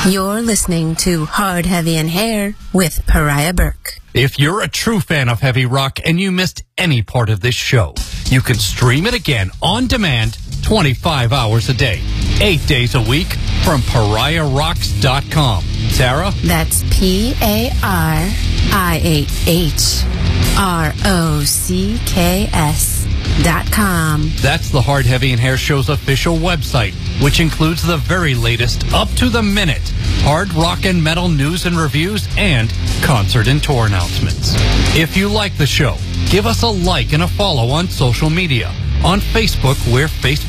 You're listening to Hard, Heavy, and Hair with Pariah Burke. If you're a true fan of heavy rock and you missed any part of this show, you can stream it again on demand 25 hours a day, 8 days a week from PariahRocks.com. Sarah? That's PariahRocks.com. That's the Hard, Heavy, and Hair Show's official website, which includes the very latest, up-to-the-minute hard rock and metal news and reviews and concert and tour announcements. If you like the show, give us a like and a follow on social media. On Facebook, we're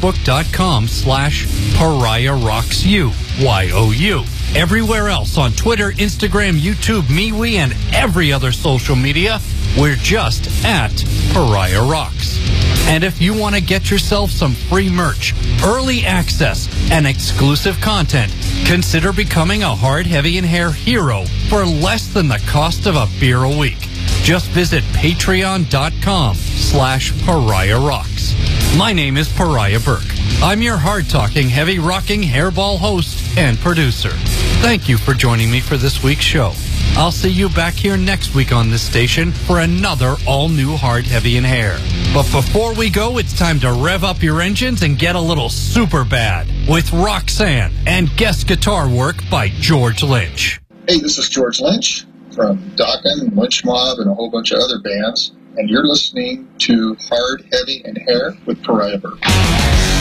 facebook.com/PariahRocksU, YOU. Everywhere else on Twitter, Instagram, YouTube, MeWe, and every other social media, we're just at Pariah Rocks. And if you want to get yourself some free merch, early access, and exclusive content, consider becoming a Hard, Heavy, and Hair hero for less than the cost of a beer a week. Just visit patreon.com/Pariah Rocks. My name is Pariah Burke. I'm your hard-talking, heavy-rocking, hairball host and producer. Thank you for joining me for this week's show. I'll see you back here next week on this station for another all-new Hard, Heavy, and Hair. But before we go, it's time to rev up your engines and get a little super bad with Roxanne and guest guitar work by George Lynch. Hey, this is George Lynch from Dokken, Lynch Mob, and a whole bunch of other bands, and you're listening to Hard, Heavy, and Hair with Pariah Burke.